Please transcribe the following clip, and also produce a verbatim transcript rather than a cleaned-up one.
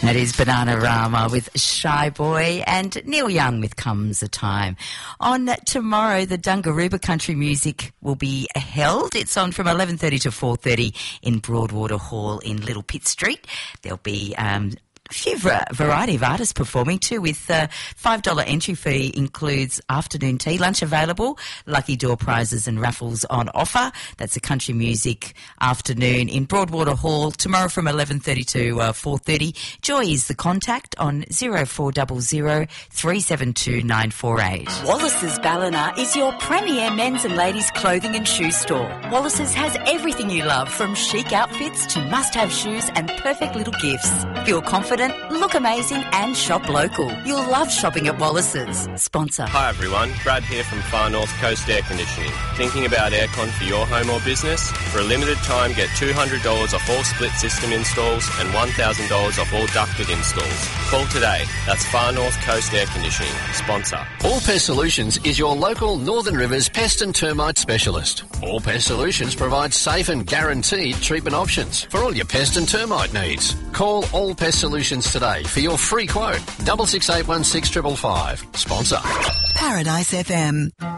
That is Bananarama with Shy Boy and Neil Young with Comes a Time. On tomorrow, the Dungaruba Country Music will be held. It's on from eleven thirty to four thirty in Broadwater Hall in Little Pitt Street. There'll be um, a few variety of artists performing too, with uh, five dollars entry fee includes afternoon tea, lunch available, lucky door prizes and raffles on offer. That's a country music afternoon in Broadwater Hall tomorrow from eleven thirty to uh, four thirty. Joy is the contact on zero four zero zero three seven two nine four eight. Wallace's Ballina is your premier men's and ladies' clothing and shoe store. Wallace's has everything you love, from chic outfits to must-have shoes and perfect little gifts. Feel confident, look amazing and shop local. You'll love shopping at Wallace's. Sponsor. Hi everyone, Brad here from Far North Coast Air Conditioning. Thinking about aircon for your home or business? For a limited time, get two hundred dollars off all split system installs and one thousand dollars off all ducted installs. Call today. That's Far North Coast Air Conditioning. Sponsor. All Pest Solutions is your local Northern Rivers pest and termite specialist. All Pest Solutions provides safe and guaranteed treatment options for all your pest and termite needs. Call All Pest Solutions today for your free quote. Double six eight one six triple five. Sponsor. Paradise F M.